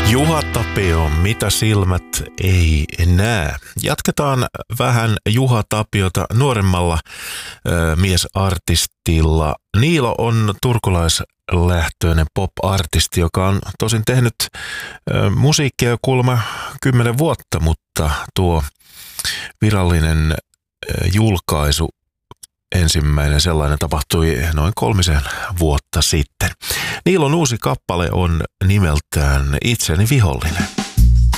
Juha Tapio, mitä silmät ei näe. Jatketaan vähän Juha Tapiota nuoremmalla miesartistilla. Niilo on turkulaislähtöinen pop-artisti, joka on tosin tehnyt musiikkia kuulemma 10 vuotta, mutta tuo virallinen julkaisu, ensimmäinen sellainen, tapahtui noin 3 vuotta sitten. Niilon uusi kappale on nimeltään Itseni vihollinen.